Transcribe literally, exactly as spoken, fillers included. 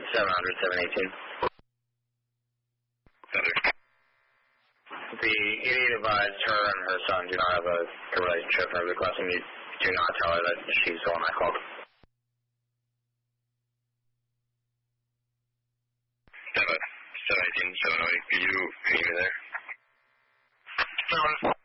seven hundred, seven eighteen. The idiot advised her and her son do not have a, a relationship, and I'm requesting you do not tell her that she's the one I called. seven, seven eighteen, seven oh eight, can you, can you hear me there? Seven.